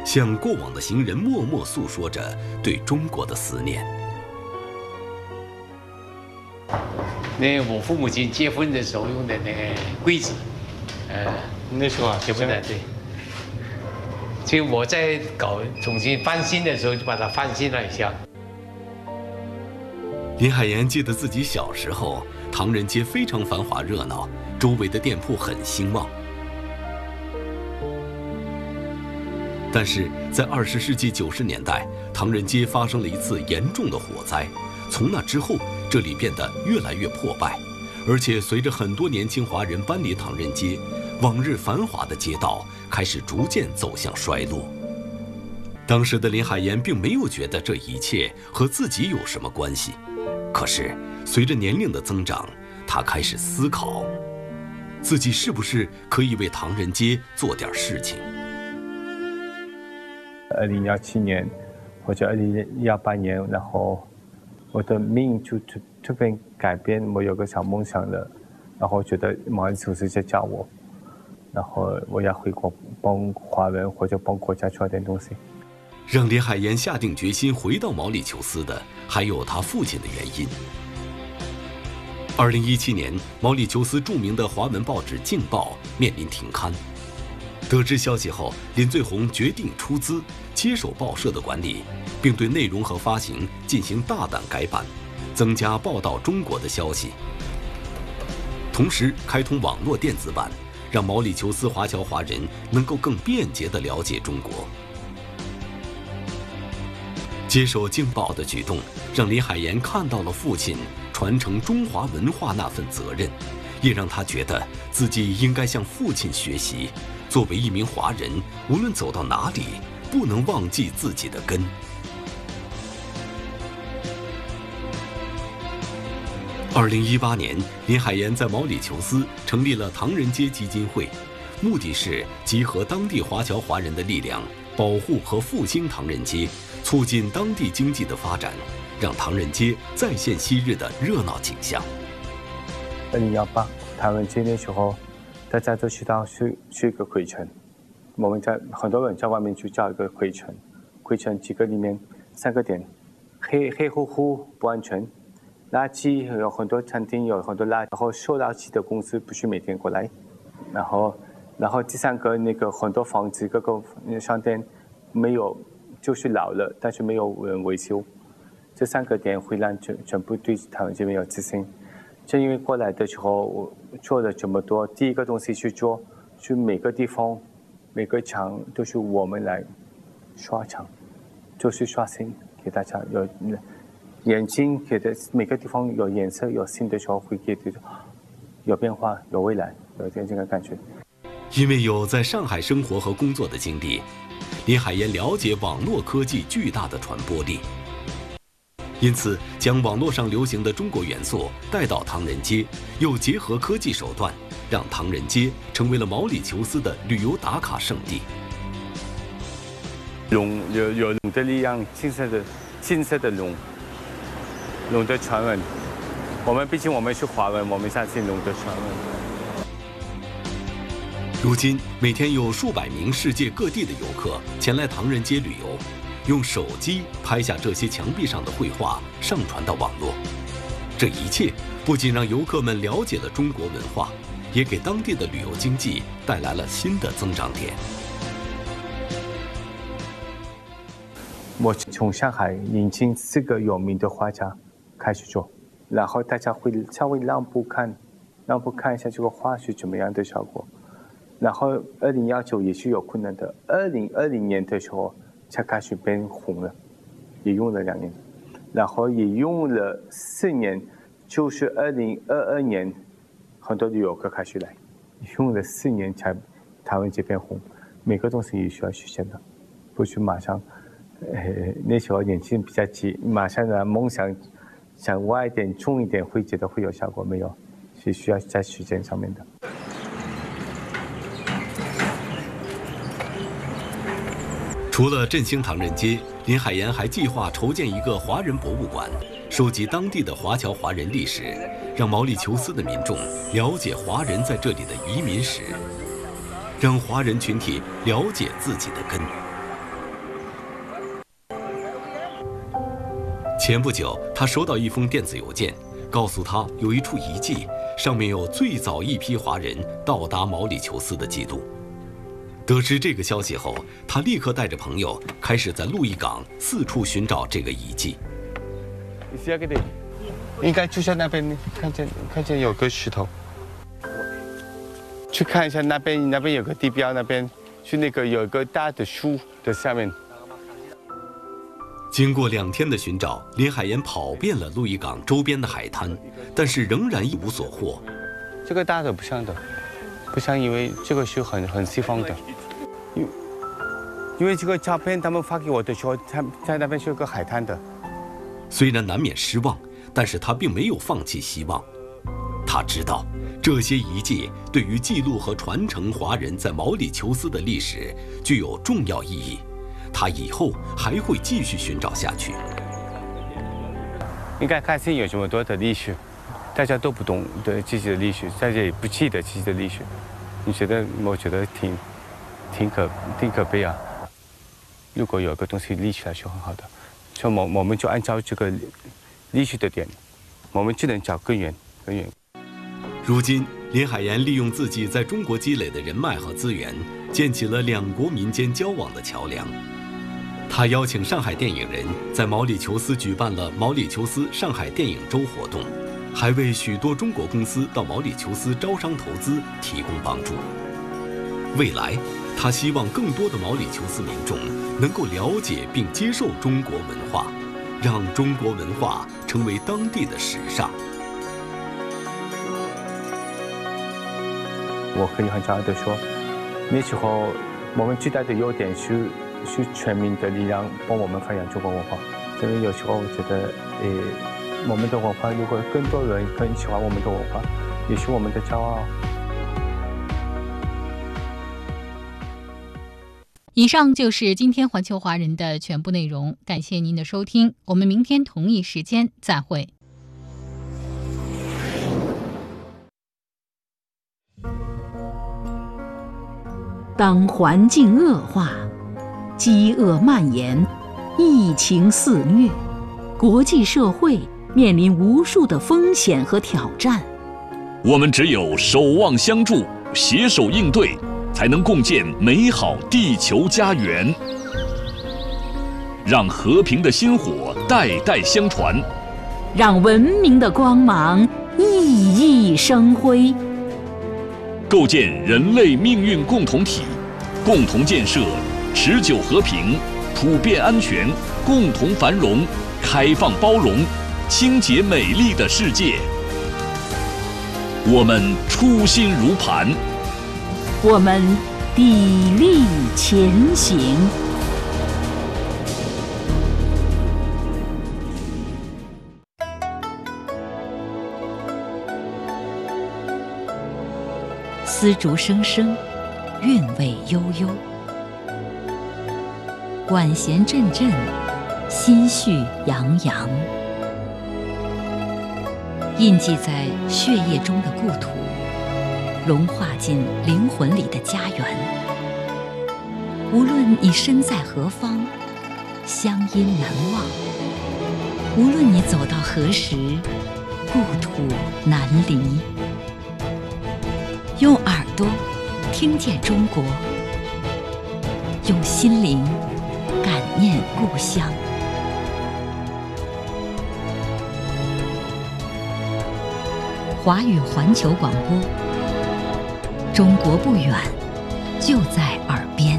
向过往的行人默默诉说着对中国的思念。 那我父母亲结婚的时候用的那个柜子， 那时候啊， 结婚的对。所以我在重新翻新的时候，就把它翻新了一下。 林海岩记得自己小时候，唐人街非常繁华热闹，周围的店铺很兴旺。但是在20世纪90年代，唐人街发生了一次严重的火灾。从那之后，这里变得越来越破败，而且随着很多年轻华人搬离唐人街，往日繁华的街道开始逐渐走向衰落。当时的林海岩并没有觉得这一切和自己有什么关系，可是随着年龄的增长，他开始思考，自己是不是可以为唐人街做点事情。 2017年或者2018年，然后我的命就突然改变，我有个小梦想了，然后觉得毛里求斯在叫我，然后我要回国帮华人或者帮国家做点东西。 让林海岩下定决心回到毛里求斯的，还有他父亲的原因。2017年，毛里求斯著名的华文报纸《镜报》面临停刊。得知消息后，林最红决定出资接手报社的管理，并对内容和发行进行大胆改版，增加报道中国的消息。同时开通网络电子版，让毛里求斯华侨华人能够更便捷地了解中国。接手《镜报》的举动，让林海岩看到了父亲传承中华文化那份责任，也让他觉得自己应该向父亲学习。作为一名华人，无论走到哪里，不能忘记自己的根。2018年，林海岩在毛里求斯成立了唐人街基金会，目的是集合当地华侨华人的力量，保护和复兴唐人街，促进当地经济的发展，让唐人街再现昔日的热闹景象。 2018唐人街那时候，大家都知道是一个灰尘，我们很多人在外面就叫一个灰尘，灰尘几个里面3个点，黑乎乎不安全，垃圾有很多餐厅有很多垃圾，然后收垃圾的公司不是每天过来，然后第3个那个很多房子各个商店没有，就是老了，但是没有人维修，这3个点会让全部对唐人街没有自信。正因为过来的时候，我做了这么多，第一个东西去做，去每个地方、每个墙都是我们来刷墙，就是刷新给大家有眼睛，给的每个地方有颜色、有新的时候会给的有变化、有未来，有点这个感觉。 因为有在上海生活和工作的经历，林海岩了解网络科技巨大的传播力。因此，将网络上流行的中国元素带到唐人街，又结合科技手段，让唐人街成为了毛里求斯的旅游打卡圣地。 龙有龙的力量，金色的龙的传闻。毕竟我们是华人，我们相信龙的传闻。 如今，每天有数百名世界各地的游客前来唐人街旅游。用手机拍下这些墙壁上的绘画，上传到网络。这一切不仅让游客们了解了中国文化，也给当地的旅游经济带来了新的增长点。 我从上海引进4个有名的画家开始做，然后大家会稍微让步看一下这个画是怎么样的效果。然后2019也是有困难的，2020年的时候才开始变红了，也用了2年，然后也用了4年，就是2022年，很多旅游客开始来，用了4年才唐人街变红。每个东西也需要时间的，不是马上。那时候年轻比较急，马上的梦想想歪一点、重一点，会觉得会有效果，没有，是需要在时间上面的。 除了振兴唐人街，林海岩还计划筹建一个华人博物馆，收集当地的华侨华人历史，让毛里求斯的民众了解华人在这里的移民史，让华人群体了解自己的根。 前不久，他收到一封电子邮件，告诉他有一处遗迹，上面有最早一批华人到达毛里求斯的记录。得知这个消息后，他立刻带着朋友开始在路易港四处寻找这个遗迹。 应该就在那边，看见有个石头，去看一下那边有个地标，那边去那个有个大的树的下面。 经过2天的寻找，林海岩跑遍了路易港周边的海滩，但是仍然一无所获。 这个大的不像的，不像，因为这个是很西方的。因为这个照片他们发给我的时候，他在那边是有个海滩的。 虽然难免失望，但是他并没有放弃希望。他知道，这些遗迹对于记录和传承华人在毛里求斯的历史具有重要意义。他以后还会继续寻找下去。 应该看见有这么多的历史，大家都不懂的自己的历史，大家也不记得自己的历史。我觉得挺可悲啊。如果有个东西立起来是很好的，所以我们就按照这个历史的点，我们只能找更远。 如今，林海岩利用自己在中国积累的人脉和资源，建起了2国民间交往的桥梁。他邀请上海电影人在毛里求斯举办了毛里求斯上海电影周活动，还为许多中国公司到毛里求斯招商投资提供帮助。未来，他希望更多的毛里求斯民众能够了解并接受中国文化，让中国文化成为当地的时尚。 我可以很骄傲地说，那时候我们最大的优点是全民的力量帮我们发扬中国文化。因为有时候我觉得，我们的文化如果更多人更喜欢我们的文化，也是我们的骄傲。 以上就是今天环球华人的全部内容，感谢您的收听，我们明天同一时间再会。 当环境恶化，饥饿蔓延，疫情肆虐，国际社会面临无数的风险和挑战。 我们只有守望相助，携手应对，才能共建美好地球家园，让和平的薪火代代相传， 让文明的光芒熠熠生辉， 构建人类命运共同体，共同建设持久和平、普遍安全、共同繁荣、开放包容、清洁美丽的世界。我们初心如磐， 我们砥砺前行。丝竹声声，韵味悠悠；管弦阵阵，心绪洋洋。印记在血液中的故土，融化进灵魂里的家园。无论你身在何方，乡音难忘；无论你走到何时，故土难离。用耳朵听见中国，用心灵感念故乡。华语环球广播，中国不远，就在耳边。